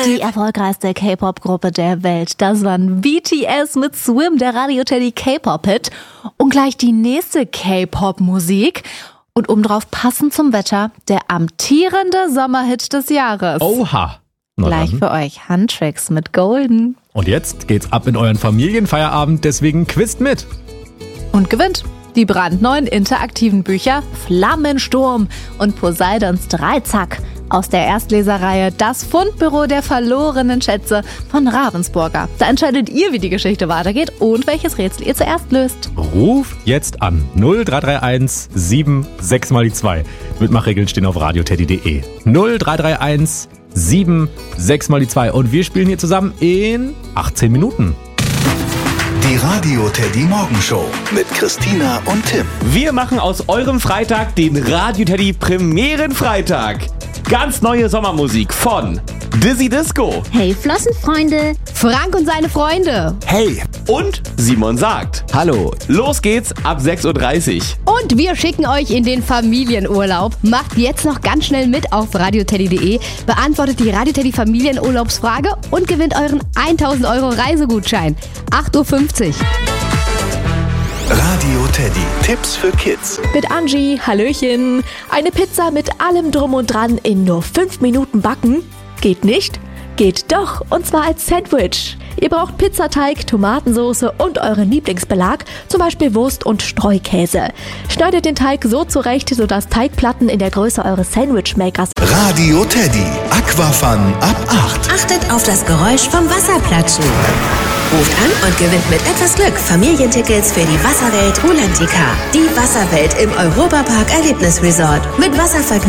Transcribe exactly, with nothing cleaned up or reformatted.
Die erfolgreichste K-Pop-Gruppe der Welt. Das waren B T S mit Swim, der Radio Teddy K-Pop-Hit. Und gleich die nächste K-Pop-Musik. Und obendrauf passend zum Wetter der amtierende Sommerhit des Jahres. Oha. Na Gleich dann. für euch Huntrix mit Golden. Und jetzt geht's ab in euren Familienfeierabend, deswegen quizt mit. Und gewinnt die brandneuen interaktiven Bücher Flammensturm und Poseidons Dreizack aus der Erstleserreihe Das Fundbüro der verlorenen Schätze von Ravensburger. Da entscheidet ihr, wie die Geschichte weitergeht und welches Rätsel ihr zuerst löst. Ruft jetzt an null drei drei eins sieben sechs mal die zwei. Mitmachregeln stehen auf radioteddy punkt de. null drei drei eins sieben sechs mal die zwei. Und wir spielen hier zusammen in achtzehn Minuten. Die Radio Teddy Morgenshow mit Christina und Tim. Wir machen aus eurem Freitag den Radio Teddy Premierenfreitag. Ganz neue Sommermusik von Dizzy Disco. Hey Flossenfreunde. Frank und seine Freunde. Hey. Und Simon sagt Hallo. Los geht's ab sechs Uhr dreißig. Und wir schicken euch in den Familienurlaub. Macht jetzt noch ganz schnell mit auf radioteddy punkt de, beantwortet die Radio Teddy Familienurlaubsfrage und gewinnt euren tausend Euro Reisegutschein. acht Uhr fünfzig. Radio Teddy. Tipps für Kids. Mit Angie, Hallöchen. Eine Pizza mit allem drum und dran in nur fünf Minuten backen? Geht nicht? Geht doch, und zwar als Sandwich. Ihr braucht Pizzateig, Tomatensauce und euren Lieblingsbelag, zum Beispiel Wurst und Streukäse. Schneidet den Teig so zurecht, sodass Teigplatten in der Größe eures Sandwichmakers. Radio Teddy. Aquafun ab acht. Achtet auf das Geräusch vom Wasserplatschen. Ruft an und gewinnt mit etwas Glück Familientickets für die Wasserwelt Rulantica. Die Wasserwelt im Europapark Erlebnisresort. Mit Wasservergnügen